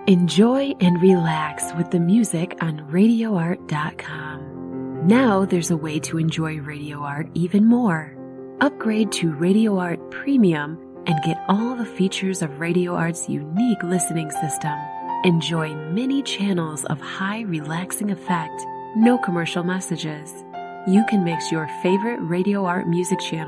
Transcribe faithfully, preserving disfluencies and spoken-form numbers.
Enjoy and relax with the music on radio art dot com. Now there's a way to enjoy Radio Art even more. Upgrade to Radio Art Premium and get all the features of Radio Art's unique listening system. Enjoy many channels of high relaxing effect, no commercial messages. You can mix your favorite Radio Art music channel